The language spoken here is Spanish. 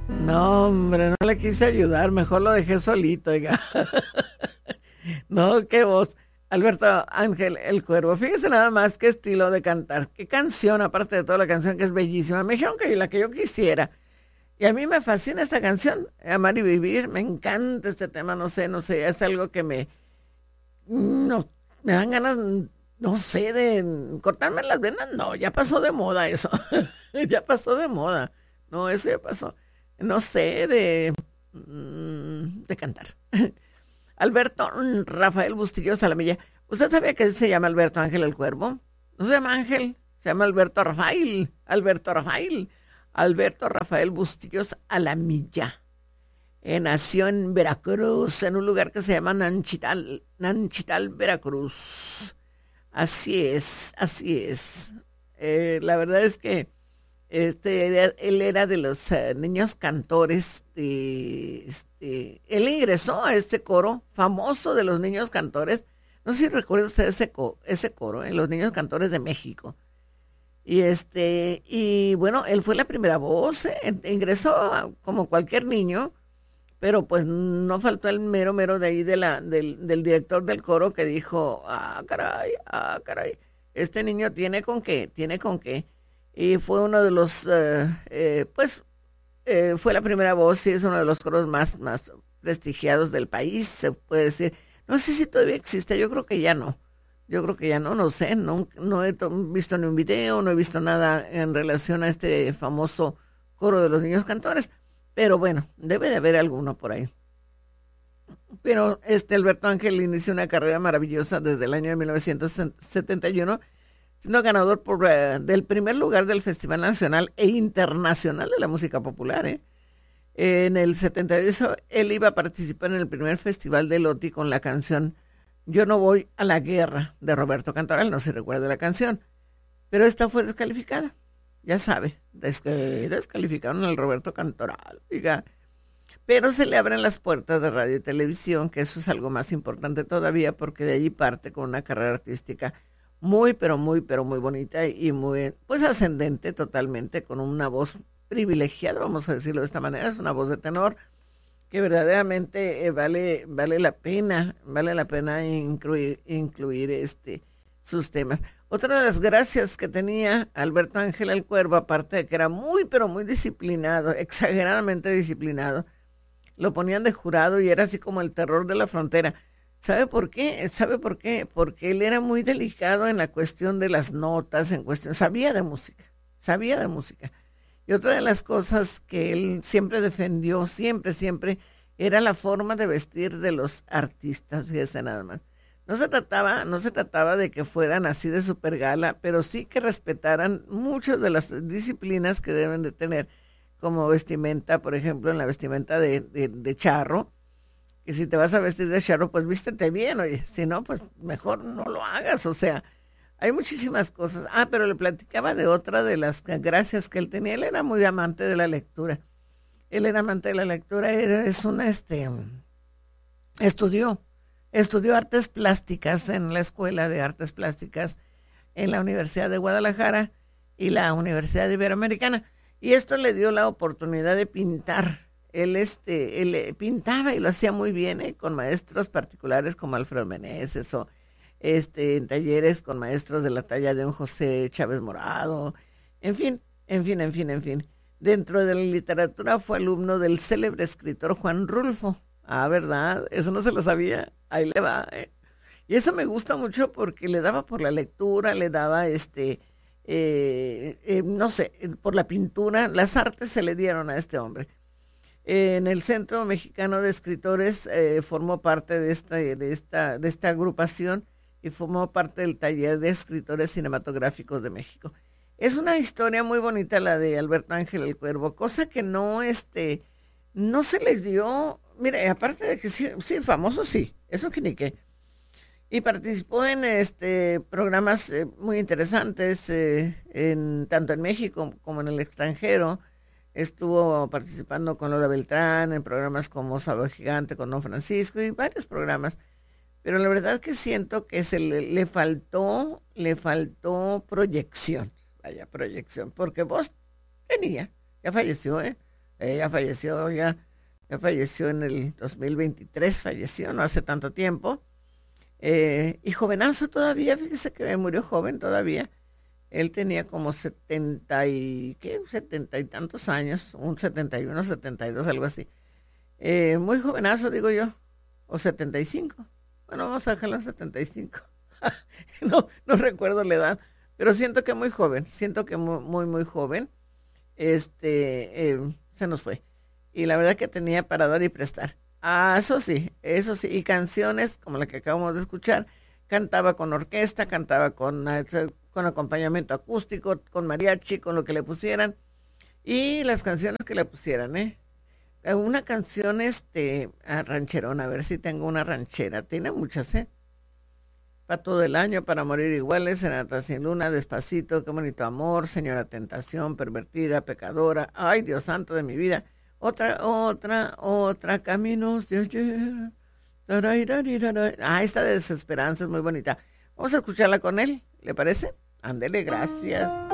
No, hombre, no le quise ayudar, mejor lo dejé solito, oiga. No, qué voz. Alberto Ángel el Cuervo. Fíjese nada más qué estilo de cantar. Qué canción, aparte de toda la canción que es bellísima. Me dijeron que la que yo quisiera. Y a mí me fascina esta canción, Amar y Vivir. Me encanta este tema, no sé. Es algo que no, me dan ganas, no sé, de cortarme las venas. No, ya pasó de moda eso. Ya pasó de moda. No, eso ya pasó. No sé, de cantar. Alberto Rafael Bustillo Salamilla. ¿Usted sabía que se llama Alberto Ángel el Cuervo? No se llama Ángel, se llama Alberto Rafael. Alberto Rafael. Alberto Rafael Bustillos Alamilla. Nació en Veracruz, en un lugar que se llama Nanchital, Nanchital, Veracruz. Así es, así es. La verdad es que él era de los niños cantores él ingresó a este coro famoso de los niños cantores. No sé si recuerda usted ese coro, en los niños cantores de México. Y bueno, él fue la primera voz, ingresó como cualquier niño, pero pues no faltó el mero mero de ahí del director del coro que dijo, ah, caray, este niño tiene con qué. Y fue uno de los, fue la primera voz y es uno de los coros más prestigiados del país, se puede decir. No sé si todavía existe, yo creo que ya no. Yo creo que ya no, no sé, no he visto ni un video, no he visto nada en relación a este famoso coro de los niños cantores, pero bueno, debe de haber alguno por ahí. Pero Alberto Ángel inició una carrera maravillosa desde el año de 1971, siendo ganador del primer lugar del Festival Nacional e Internacional de la Música Popular. En el 78 él iba a participar en el primer Festival de Loti con la canción Yo no voy a la guerra de Roberto Cantoral, no se recuerda la canción, pero esta fue descalificada, ya sabe, descalificaron al Roberto Cantoral, diga, pero se le abren las puertas de radio y televisión, que eso es algo más importante todavía, porque de allí parte con una carrera artística pero muy bonita y muy, pues ascendente totalmente, con una voz privilegiada, vamos a decirlo de esta manera, es una voz de tenor que verdaderamente vale la pena incluir sus temas. Otra de las gracias que tenía Alberto Ángel el Cuervo, aparte de que era muy, pero muy disciplinado, exageradamente disciplinado, lo ponían de jurado y era así como el terror de la frontera. ¿Sabe por qué? ¿Sabe por qué? Porque él era muy delicado en la cuestión de las notas, sabía de música, sabía de música. Y otra de las cosas que él siempre defendió, siempre, era la forma de vestir de los artistas, fíjese nada más. No se trataba de que fueran así de super gala, pero sí que respetaran muchas de las disciplinas que deben de tener, como vestimenta, por ejemplo, en la vestimenta de charro, que si te vas a vestir de charro, pues vístete bien, oye, si no, pues mejor no lo hagas, o sea, hay muchísimas cosas. Ah, pero le platicaba de otra de las gracias que él tenía. Él era muy amante de la lectura. Él era amante de la lectura, estudió, estudió artes plásticas en la Escuela de Artes Plásticas en la Universidad de Guadalajara y la Universidad Iberoamericana. Y esto le dio la oportunidad de pintar. Él pintaba y lo hacía muy bien, con maestros particulares como Alfredo Meneses o en talleres con maestros de la talla de un José Chávez Morado, en fin. Dentro de la literatura fue alumno del célebre escritor Juan Rulfo. Ah, ¿verdad? Eso no se lo sabía. Ahí le va. Y eso me gusta mucho porque le daba por la lectura, le daba no sé, por la pintura, las artes se le dieron a este hombre. En el Centro Mexicano de Escritores formó parte de esta agrupación y formó parte del taller de escritores cinematográficos de México. Es una historia muy bonita la de Alberto Ángel el Cuervo, cosa que no se les dio, mire, aparte de que sí, sí, famoso sí, eso que ni qué. Y participó en programas muy interesantes, tanto en México como en el extranjero. Estuvo participando con Lola Beltrán en programas como Sábado Gigante con Don Francisco y varios programas. Pero la verdad que siento que le faltó proyección. Vaya proyección, porque vos ya falleció, ¿eh? Ella falleció ya falleció en el 2023, falleció, no hace tanto tiempo. Y jovenazo todavía, fíjese que murió joven todavía. Él tenía como 70 y, ¿qué? 70 y tantos años, un 71, 72, algo así. Muy jovenazo, digo yo, o 75. Bueno, vamos a dejarlo en 75. No, no recuerdo la edad, pero siento que muy joven, siento que muy joven. Se nos fue. Y la verdad que tenía para dar y prestar. Ah, eso sí. Y canciones como la que acabamos de escuchar, cantaba con orquesta, cantaba con acompañamiento acústico, con mariachi, con lo que le pusieran. Y las canciones que le pusieran, ¿eh? Una canción, rancherona, a ver si tengo una ranchera. Tiene muchas, ¿eh? Para todo el año, para morir iguales, Serenata sin luna, Despacito, Qué bonito amor, Señora Tentación, Pervertida, Pecadora, ay Dios santo de mi vida, otra, Caminos de ayer, Tararirariraray. Esta de Desesperanza es muy bonita. Vamos a escucharla con él, ¿le parece? Ándele, gracias.